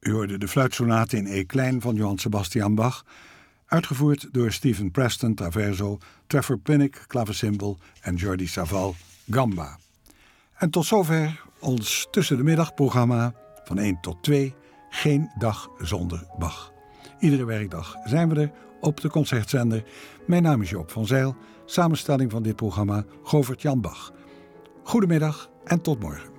U hoorde de fluitsonate in E klein van Johann Sebastian Bach, uitgevoerd door Stephen Preston traverso, Trevor Pinnock klavecimbal en Jordi Savall gamba. En tot zover ons tussen de middag programma van 1 tot 2, geen dag zonder Bach. Iedere werkdag zijn we er op de concertzender. Mijn naam is Joop van Zijl, samenstelling van dit programma Govert Jan Bach. Goedemiddag en tot morgen.